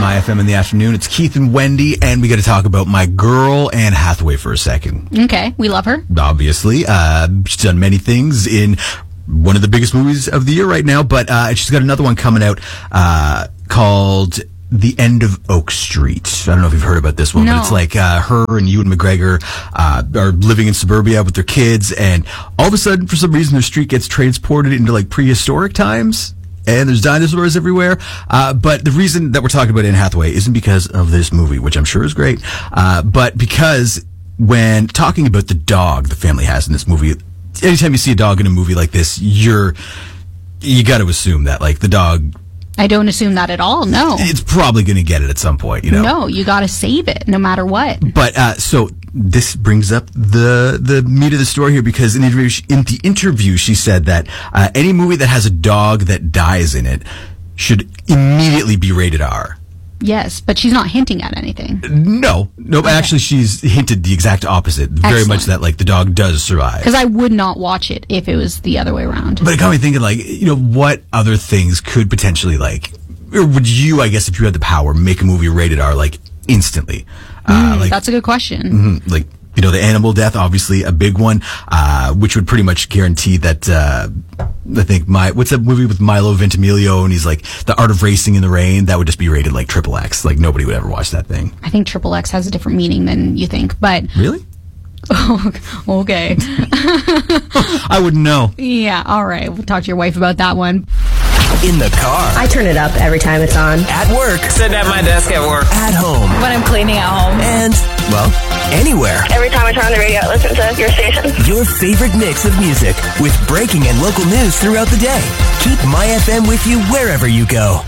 My FM in the afternoon. It's Keith and Wendy, and we got to talk about my girl, Anne Hathaway, for a second. Okay, we love her. Obviously. She's done many things in one of the biggest movies of the year right now, but she's got another one coming out called The End of Oak Street. I don't know if you've heard about this one, but it's like her and Ewan McGregor are living in suburbia with their kids, and all of a sudden, for some reason, their street gets transported into like prehistoric times. And there's dinosaurs everywhere. But the reason that we're talking about Anne Hathaway isn't because of this movie, which I'm sure is great, but because when talking about the dog the family has in this movie, anytime you see a dog in a movie like this, you got to assume that, like, the dog... I don't assume that at all, no. It's probably going to get it at some point, you know? No, you got to save it, no matter what. But, so... This brings up the meat of the story here, because in the interview she said that any movie that has a dog that dies in it should immediately be rated R. Yes, but she's not hinting at anything. No, okay. Actually, she's hinted the exact opposite. Excellent. Very much that, like, the dog does survive. Because I would not watch it if it was the other way around. But it got me thinking, like, you know, what other things could potentially, like, or would you, I guess, if you had the power, make a movie rated R, like, instantly? Like, that's a good question. Like, you know, the animal death, obviously a big one, which would pretty much guarantee that, I think what's that movie with Milo Ventimiglia, and he's like, The Art of Racing in the Rain, that would just be rated like XXX. Like, nobody would ever watch that thing. I think XXX has a different meaning than you think, but... Really? Oh, okay. I wouldn't know. Yeah, all right. We'll talk to your wife about that one. In the car. I turn it up every time it's on. At work. Sit at my desk at work. At home. When I'm cleaning at home. And, well, anywhere. Every time I turn on the radio, I listen to your station. Your favorite mix of music with breaking and local news throughout the day. Keep My FM with you wherever you go.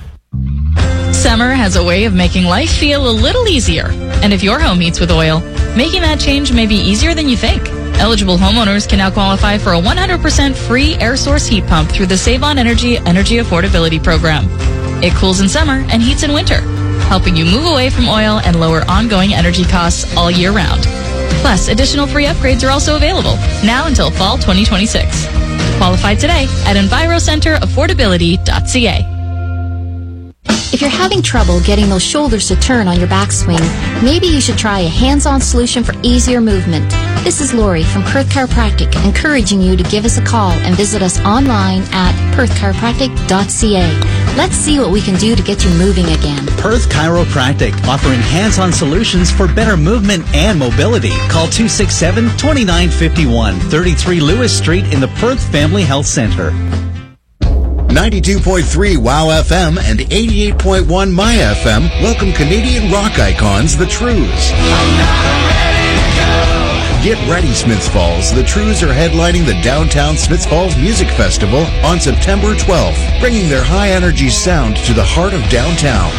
Summer has a way of making life feel a little easier. And if your home heats with oil, making that change may be easier than you think. Eligible homeowners can now qualify for a 100% free air source heat pump through the Save on Energy Affordability Program. It cools in summer and heats in winter, helping you move away from oil and lower ongoing energy costs all year round. Plus, additional free upgrades are also available, now until fall 2026. Qualify today at EnviroCenterAffordability.ca. If you're having trouble getting those shoulders to turn on your backswing, maybe you should try a hands-on solution for easier movement. This is Lori from Perth Chiropractic, encouraging you to give us a call and visit us online at perthchiropractic.ca. Let's see what we can do to get you moving again. Perth Chiropractic, offering hands-on solutions for better movement and mobility. Call 267-2951, 33 Lewis Street in the Perth Family Health Center. 92.3 WOW FM and 88.1 My FM welcome Canadian rock icons, The Trews. Get ready, Smiths Falls. The Trews are headlining the Downtown Smiths Falls Music Festival on September 12th, bringing their high-energy sound to the heart of downtown.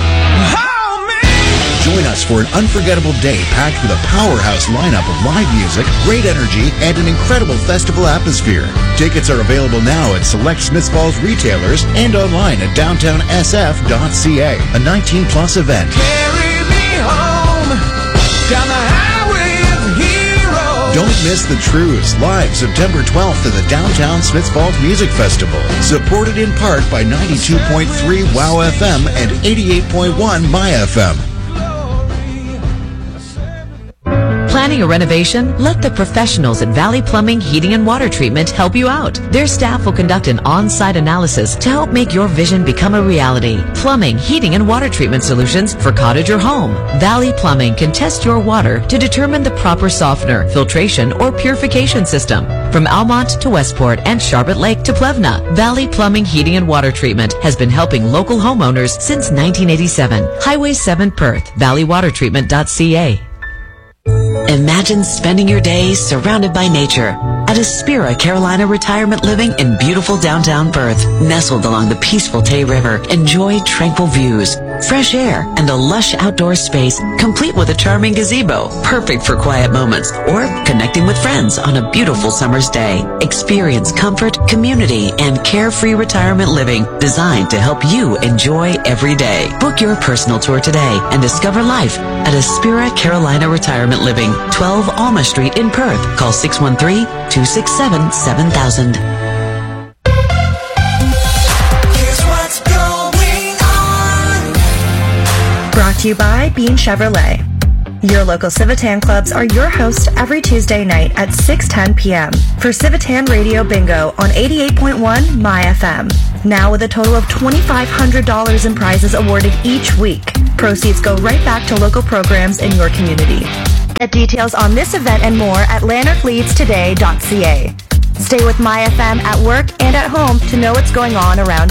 Join us for an unforgettable day packed with a powerhouse lineup of live music, great energy, and an incredible festival atmosphere. Tickets are available now at select Smiths Falls retailers and online at downtownsf.ca. A 19-plus event. Carry me home down the highway of heroes. Don't miss The Trews, live September 12th at the Downtown Smiths Falls Music Festival. Supported in part by 92.3 WOW FM and 88.1 My FM. Planning a renovation? Let the professionals at Valley Plumbing, Heating and Water Treatment help you out. Their staff will conduct an on-site analysis to help make your vision become a reality. Plumbing, heating and water treatment solutions for cottage or home. Valley Plumbing can test your water to determine the proper softener, filtration, or purification system. From Almont to Westport and Sharbot Lake to Plevna, Valley Plumbing, Heating and Water Treatment has been helping local homeowners since 1987. Highway 7 Perth, valleywatertreatment.ca. Imagine spending your days surrounded by nature at Aspira Carolina Retirement Living in beautiful downtown Perth. Nestled along the peaceful Tay River, enjoy tranquil views, fresh air, and a lush outdoor space complete with a charming gazebo, perfect for quiet moments or connecting with friends on a beautiful summer's day. Experience comfort, community, and carefree retirement living designed to help you enjoy every day. Book your personal tour today and discover life at Aspira Carolina Retirement Living, 12 Alma Street in Perth. Call 613-267-7000. Here's what's going on. to you by Bean Chevrolet. Your local Civitan clubs are your host every Tuesday night at 6:10 p.m. for Civitan Radio Bingo on 88.1 My FM. Now with a total of $2,500 in prizes awarded each week. Proceeds go right back to local programs in your community. Get details on this event and more at lanarkleadstoday.ca. Stay with My FM at work and at home to know what's going on around